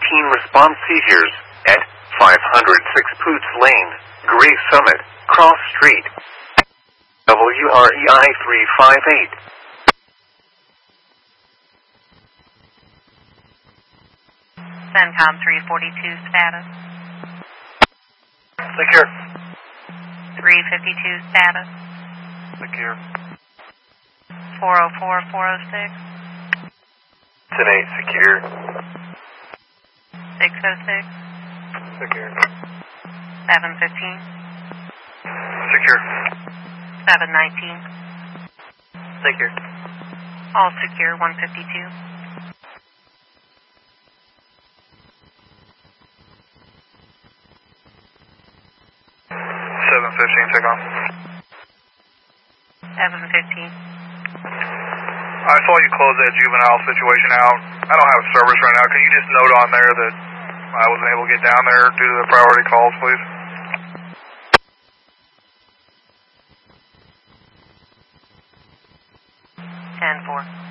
response seizures at 506 Poots Lane, Gray Summit, Cross Street. WREI 358. CENTCOM 342 status. Secure. 352 status. Secure. 404, 406. 10-8, secure. 606. Secure. 715. Secure. 719. Secure. All secure, 152. Take off. 715. I saw you close that juvenile situation out. I don't have service right now. Can you just note on there that I wasn't able to get down there due to the priority calls, please? 10-4.